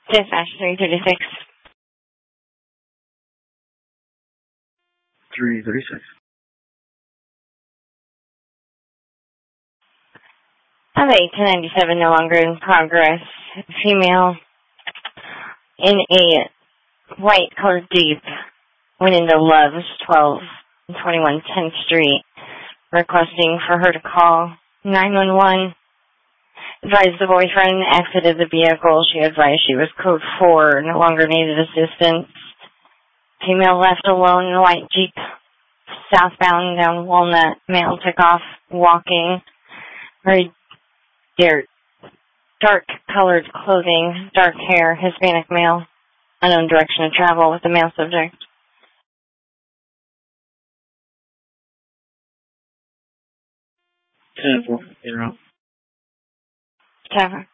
Dispatch 336. 336. Of 8-97, no longer in progress. Female in a white colored Jeep went into Love's 12 and 21 10th Street, requesting for her to call 911. Advised the boyfriend exited the vehicle. She advised she was code 4, no longer needed assistance. Female left alone in a white Jeep, southbound down Walnut. Male took off walking. Very dark-colored clothing, dark hair, Hispanic male. Unknown direction of travel with the male subject. 10-4, 10.